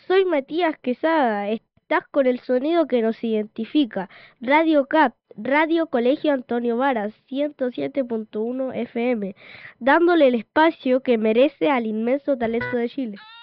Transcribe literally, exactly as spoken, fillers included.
soy Matías Quesada. Estás con el sonido que nos identifica. Radio C A P, Radio Colegio Antonio Varas, ciento siete punto uno F M, dándole el espacio que merece al inmenso talento de Chile.